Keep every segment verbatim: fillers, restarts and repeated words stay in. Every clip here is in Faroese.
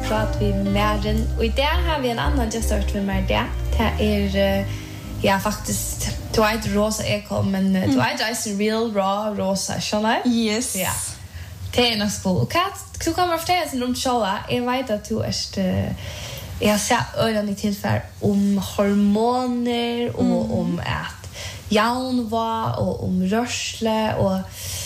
prat vi Mären. Och idag har vi en annan gästört med mig där. Det är ja faktiskt du vet Rosa Ekholm men du vet är real raw Rosa, shall I? Yes. Ja. Det är nog cool. Kat, så kommer jag fortälja sin om showa. Jag vet att du är jag ser öron i tillfälle om hormoner och mm. om att jaun var och om rörsle och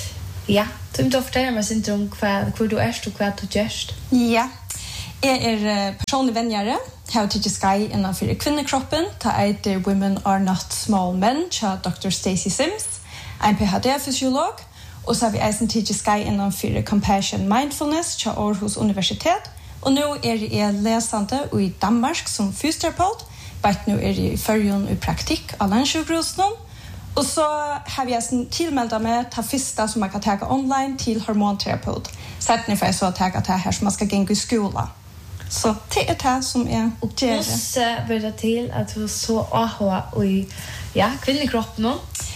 ja, du inte fortälja mig sin om vad hur du är och vad du gör. Ja. Jag är personlig vänjare. How to Sky innan för kvinnokroppen. Ta heter Women Are Not Small Men av doktor Stacey Sims, en P H D-fysiolog. Och så har vi eisen Teach Sky innan för Compassion Mindfulness av Aarhus Universitet. Och nu är jag läsande i Danmark som fysioterapeut. But nu är jag i förrjun i praktik av landsjukhusen. Och så har vi eisen tillmälda med ta första som man kan ta online till hormonterapeut. Så att ni får så ta det här som man ska gå i skola. Så det är det som är och gör. Och så blir det till att vi så aha i ja, kvinnokroppen.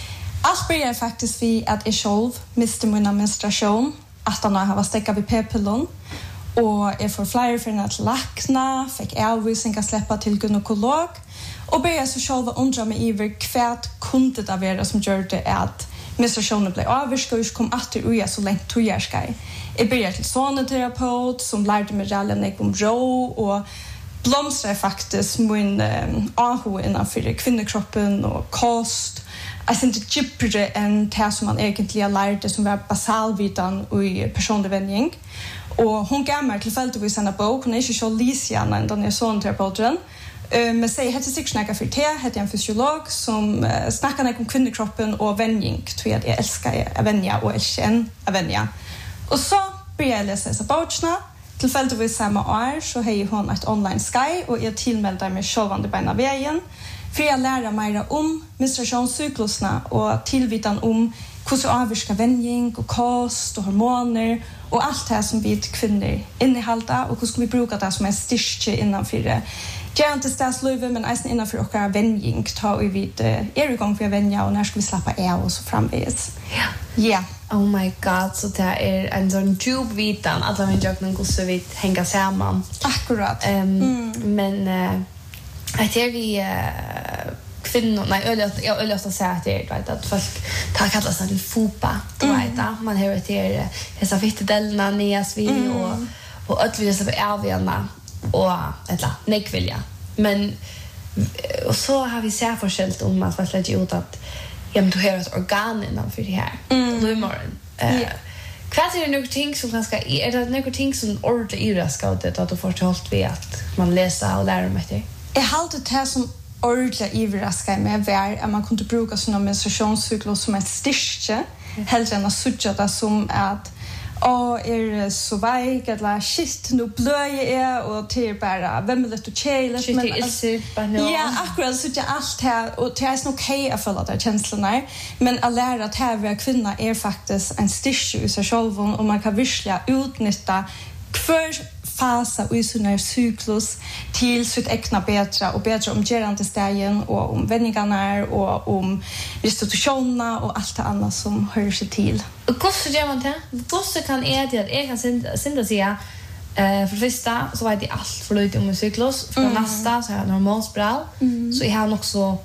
Allt börjar faktiskt vid att jag själv miste min menstruation. Att jag har stäckat vid p-pillon. Och jag får flera för att läkna. Fick avvisning att släppa till gynekolog. Och började så själv undra mig över kvärt kunde det vara som gör det att menstruationen blev avvirskad och kom att det så länge tog jag ska. Jag började till soneterapeut som lärde mig redan om ro och blomstrade faktiskt min ahu innanför kvinnokroppen och kost. Jag syns inte djupare än det som man egentligen lärde som var basalvitan i personlig vändning. Och hon gav mig tillfälligtvis en bok. Hon är inte så lysgärna än den är soneterapeuten. Men säg heter sig snacka för te, heter en fysiolog som uh, snackar om kvinnokroppen och vändning. Tror jag jag älskar att vänja och älskar att vänja. Och så började jag läsa dessa böckerna. Tillfälligtvis samma år så har hon ett online Sky och jag tillmeldar mig självande på en av vägen. För jag lär mig om menstruationscyklusna och tillvitan om hur så avvirka vändning och kost och hormoner och allt det här som vi kvinnor innehalta och hur ska vi bruka det som en styrke innanför det. Jag inte stadslöve men även innanför och vändning tar vi vid är igång för att vänja och när ska vi slappa av och så framvägs. Ja. Ja. Oh my god, så det är en sån djup vitan alla min jöknen går så vitt hänga samman. Akkurat. Um, mm. Men uh, att är vi uh, kvinnor, nej, jag jag vill också säga att det är att folk tar kallas till fupa, du vet mm. man har det dessa fittedelna neas vi mm. och och att vi så är vi ändå och eller nekvilja. Men och så har vi sett forskjellt om att vad lägger ut att ja men du har ett organ innanför det här. Mm. Då imorgon. Eh uh, yeah. Vad är det några ting som ganska är det några ting som ordentligt iraskautet att du får hållt vid att man läser och lär mig det. Jag har det här som ordentligt iraskar med var att man kunde bruka såna menstruationscyklus som ett styrke hellre än att sucha det som att och är så väg eller shit nu blöjer är och till bara vem vill det chela men alltså, ja akkurat så det allt här och det är så okej att följa det känslorna men att lära att här vara kvinna är faktiskt en styrka i sig själv och man kan virkligen utnyttja för fasa i sin cyklus till sitt egna bättre och bättre om gerande stegen och om vändningarna och om restitutionerna och allt det andra som hör sig till. Och hur så gör man det? Hur kan är det att jag kan synda säga eh för första så vet jag allt för lite om cyklus för mm. nästa så har jag normalsbrall mm. så jag har också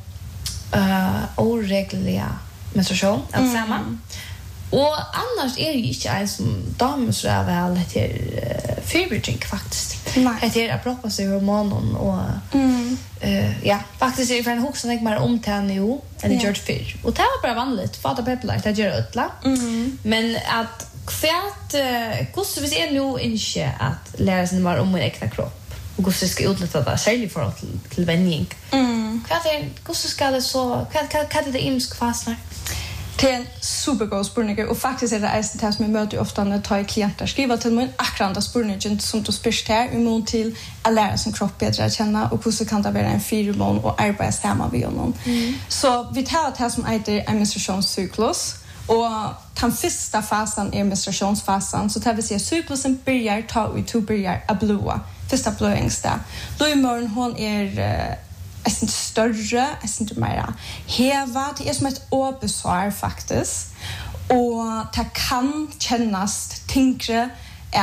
eh oregelliga menstruation att mm. samma. Och annars är det ju inte en som damer så är väl till uh, fiberdrink faktiskt. Det är att proppa sig hormonen och mm. uh, ja, faktiskt är det för en hook som tänker mer om till nu än det gör fyr. Och det var bara vanligt, fata pepplar, det gör utla. Mm. Men att kvärt, uh, hur vi ser nu inte att lära sig mer om min egna kropp. Och hur ska utlätta det särskilt för till, till vändning. Mm. Vad är, hur ska det så, vad är det imsk fastnar? Det är en supergod spurning och faktiskt är det en det som jag möter ofta när jag tar klienter skriver till mig akkurat spurningen som du spyrst här imot till att lära sin kropp bättre att känna och hur så kan det vara en fyramån och arbeta samma vid honom. Mm. Så vi tar det som heter en menstruationscyklus och den första fasen är menstruationsfasen så det vill säga cyklusen börjar ta ut och börjar att blåa. Första blöjningsdag. Då i morgon hon är är inte större, är inte mer heva. Det är som ett åbesvar faktiskt. Och det kan kännas tyngre att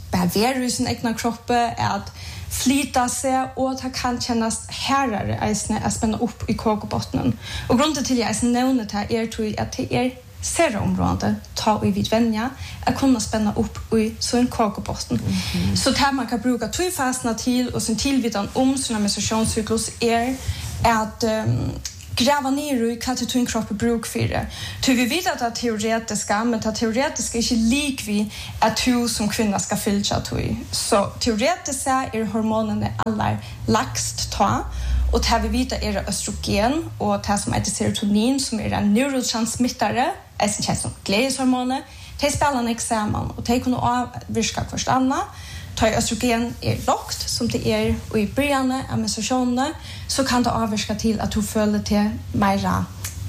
bara vara i sin egna kropp, att flyta sig och det kan kännas härare eisne att spänna upp i kåkebotten. Och grunden till jag nämner det är tror att det är serra område ta i vid vänja att kunna spänna upp i så en kåkebotten. Mm-hmm. Så där man kan bruka två fastna till och sen tillvidan om såna menstruationscyklus är att um, gräva ner i vad det kropp bruk för det. Så vi vet att det teoretiska, men det teoretiska är inte likvid att du som kvinna ska fylla till. Så teoretiskt är hormonerna alla lagst ta. Och det vi vet är östrogen och det som heter serotonin som är en neurotransmittare, som känns som glädjeshormoner. Det spelar en examen och det kan avvirka först annat. Ta östrogen är lågt som det är och i början av menstruationen så kan det avvirka till att du följer till mera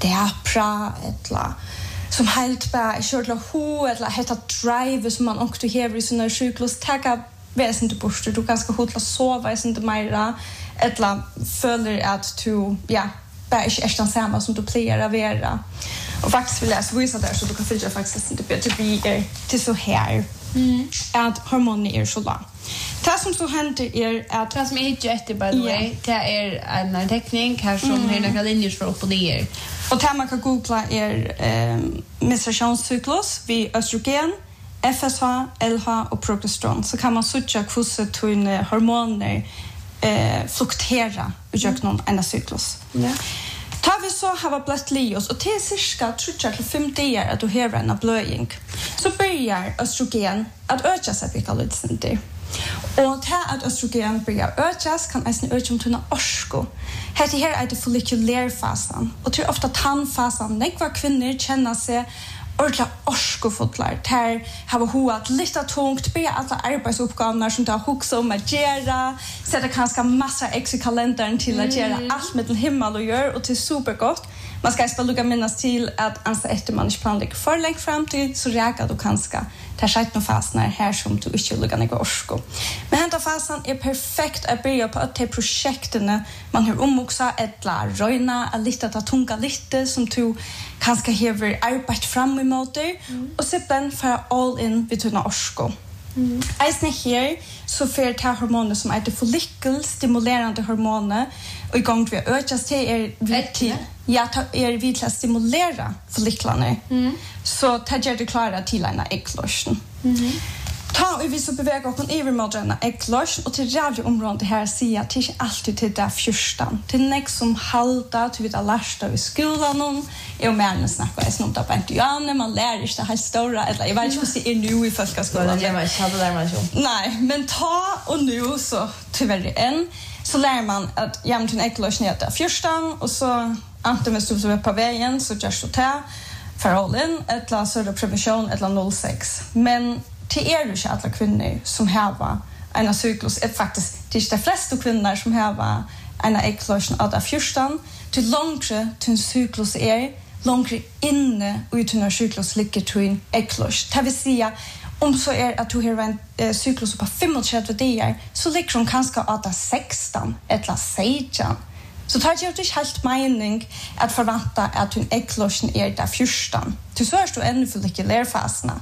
depra eller som helt bara körtla ho eller heta drive som man också har i sina cyklus tagga väsentligt bort. Du ganska hotla sova inte mera eller följer att du ja bara inte är samma som du plejer att vara. Och faktiskt vill jag visa där så du kan följa faktiskt inte bättre blir till så här. Mm. Att hormoner är så lågt. Det som så händer är att det som är inte jätte by the way, det är en teckning här som mm. är några linjer för upp och ner. Och det man kan googla är eh, menstruationscyklus vid östrogen, F S H, L H och progesteron. Så kan man söka hur tunna hormoner eh, fluktera genom en cyklus. Ja. Tar vi så har vi blivit lios och till cirka tre till fem dagar att du har en blöjning så börjar östrogen att öka sig vilka lite och det att östrogen börjar ökas kan nästan öka om tunna orsko. Det här är det follikulärfasen och det är ofta tandfasen. Några kvinnor känner sig ordentligt orskofotlar. Här har hoat lite tungt, be alla arbetsuppgifter som det har huxa om att göra. Sätta kanske massa extra kalendern till att göra allt med den himmel och gör och det är supergott. Man ska bara lugga minnas till att ansa efter man inte planlägger för länge fram till så räkar du kanske ta skjut någon fasnar här som du inte lugga några orsko. Men hända fasen är perfekt att börja på att ta projekten man har omoxa ett la röjna att lite ta tunga lite som du kanske har arbetat fram emot dig mm. och sedan för all in vid tunna orsko. Mm. Eisne här så för ta hormoner som heter follikelstimulerande hormoner och igång vi ökas till är vi till ja är vi till att stimulera folliklarna. Mm. Så ta gör det klara till en ägglossning. Mm. Ta och vi så beväger oss över mot en ägglossning och till radioområdet här ser jag till alltid till där fyrstan. Till nästa som halta till vi har lärt i skolan om och mer snackar jag snart på inte ja när man lär sig det här stora eller jag vet inte hur det är nu i folkskolan. Det var inte där man så. Nej, men ta och nu så tyvärr än så lär man att jämnt till ägglossning är fyrstan och så antingen stod så på vägen så just att ta förhållen ett la södra prevention ett la noll sex men till er du alla kvinnor som har en cyklus är faktiskt till de flesta kvinnor som har en ägglossning av fyrstan till långre till cyklus är långre inne ut när cyklus ligger till ägglossning. Det vill säga om så är att du har en eh, cyklus på femtiotre dagar så ligger hon kanske av sexton eller sexton. Så tar jag inte helt mening att förvänta att en ägglossning är där fyrstan. Till så är det ännu follikulärfasen.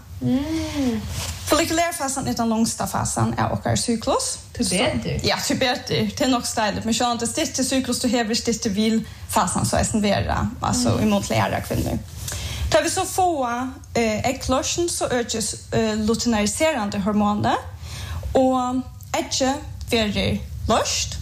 Mm. Follikulärfasen är den långsta fasen av vår cyklus. Det bättre. Ja, det bättre. Det är nog stiligt. Men så inte det cyklus du har det vill fasen så är det vara alltså mm. emot lära kvinnor. Tar vi så få eh, ägglossning så ökas eh, luteinariserande hormoner och ägget blir löst.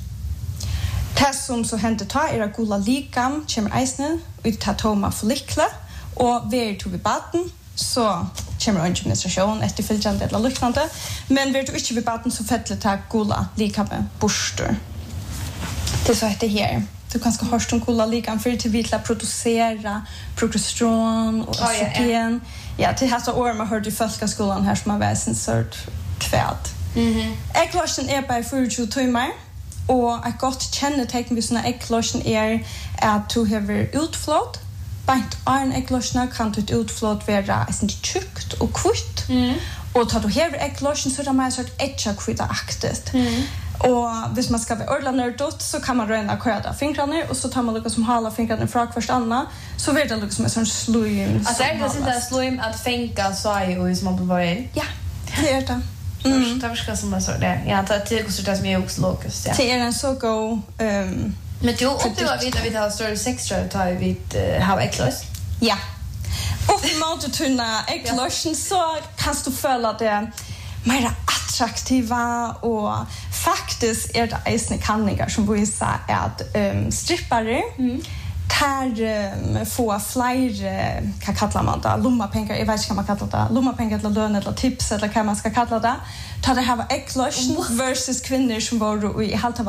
Det som så händer ta är att gula likam kommer eisnen ut till toma folliklar och vid tog vi baden så kommer en menstruation efter följande eller liknande men vid du inte vid baden så fettler ta gula likam borster. Det är så heter här. Du kanske har som gula likam för till vitla producera progesteron och östrogen. Ja, till här så år man hörde i folkskolan här som har varit sin sort kväd. Mhm. Ägglossning är bara fyrtio timmar. Och ett gott kännetecken vid såna ägglossning är att du har utflöd. Bant en ägglossning kan du utflöd vara en tjockt och kvitt. Mm. Och tar du har ägglossning så är det mer så att ägga kvittaktigt. Mm. Och hvis man ska vara ordla nördot så kan man röna köda fingrarna och så tar man lukka som hala fingrarna från först anna så blir det liksom en sån slime. Alltså är det inte slime att fänka så är ju som man på vägen. Ja, det är det. Mm. Det var som man så det. Ja, det är också det som är också logiskt. Ja. Det är en så god... Um, Men du upplever vi att vi har större sexdrive tar vi uh, har äcklös? Ja. Och mot att tunna äcklösen så kan du följa det mer attraktiva och faktiskt är det ägstna kanningar som visar att um, strippare mm. tar um, få fler, vad kallar man det, lummapengar, jag vet inte vad man kallar det, lummapengar eller lön eller tips eller vad man ska kalla det, tar det här var äcklösen versus kvinnor som var i halta